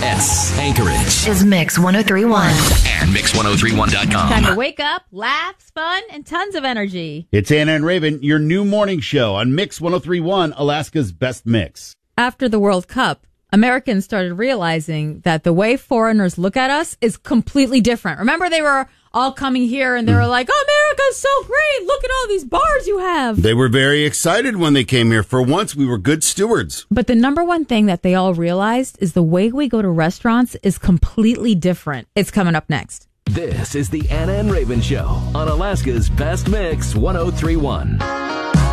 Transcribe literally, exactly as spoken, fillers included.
S. Anchorage is Mix one oh three point one. And Mix ten thirty-one dot com. Time to wake up, laughs, fun, and tons of energy. It's Anna and Raven, your new morning show on Mix ten thirty-one, Alaska's best mix. After the World Cup, Americans started realizing that the way foreigners look at us is completely different. Remember, they were all coming here and they were like, oh, America's so great. Look at all these bars you have. They were very excited when they came here. For once, we were good stewards. But the number one thing that they all realized is the way we go to restaurants is completely different. It's coming up next. This is the Anna and Raven Show on Alaska's best mix, ten thirty-one.